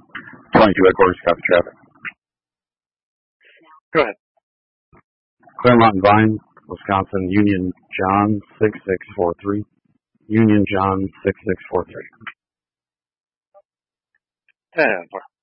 22 headquarters, copy traffic. Go ahead. Claremont and Vine, Wisconsin, Union John 6643. Union John 6643. 10-4.